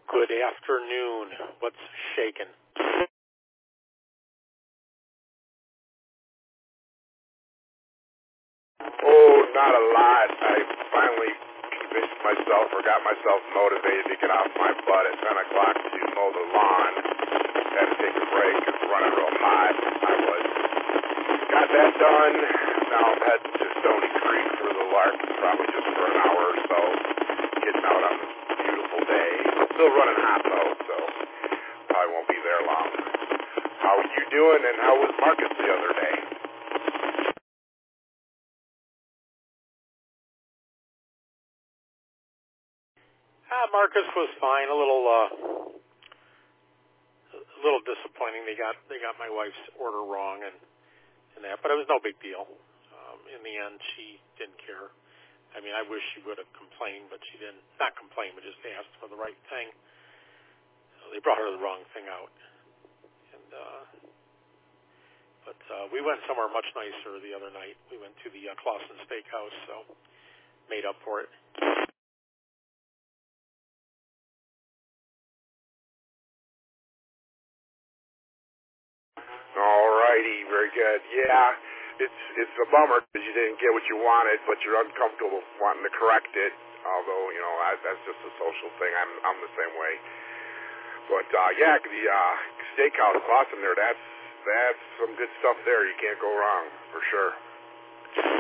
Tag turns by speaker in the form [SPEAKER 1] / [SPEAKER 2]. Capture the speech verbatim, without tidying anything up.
[SPEAKER 1] Good afternoon. What's shaking?
[SPEAKER 2] Oh, not a lot. I finally convinced myself or got myself motivated to get off my butt at ten o'clock to mow the lawn. Had to take a break. It's running real hot. I was. Got that done. Now I'm heading to Stony Creek for the Lark, probably just for an hour or so. Getting out on this beautiful day. Still running hot though, so probably won't be there long. How are you doing, and how was Marcus the other day?
[SPEAKER 1] Ah, Marcus was fine. A little, uh, a little disappointing. They got they got my wife's order wrong and, and that, but it was no big deal. Um, in the end, she didn't care. I mean, I wish she would have complained, but she didn't. Not complain, but just asked for the right thing. So they brought her the wrong thing out. And uh, but uh, we went somewhere much nicer the other night. We went to the uh, Clausen Steakhouse, so made up for it.
[SPEAKER 2] All righty, very good. Yeah, it's it's a bummer because you didn't get what you wanted, but you're uncomfortable wanting to correct it. Although you know I, that's just a social thing. I'm I'm the same way. But uh, yeah, the uh, steakhouse, awesome there. That's that's some good stuff there. You can't go wrong for sure.